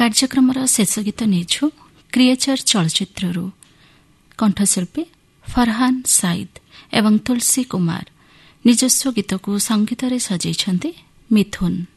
କାର୍ଯ୍ୟକ୍ରମର ଶେଷ ଗୀତ ନେଇଛୁ କ୍ରିଏଚର ଚଳଚ୍ଚିତ୍ରରୁ। କଣ୍ଠଶିଳ୍ପୀ ଫରହାନ୍ ସାଇଦ୍ ଏବଂ ତୁଳସୀ କୁମାର। ନିଜସ୍ୱ ଗୀତକୁ ସଙ୍ଗୀତରେ ସଜାଇଛନ୍ତି ମିଥୁନ।